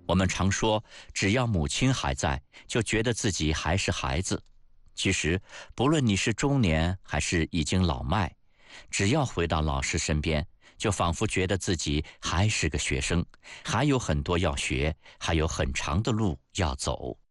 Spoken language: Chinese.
我们常说，只要母亲还在，就觉得自己还是孩子。其实，不论你是中年还是已经老迈，只要回到老师身边，就仿佛觉得自己还是个学生，还有很多要学，还有很长的路要走。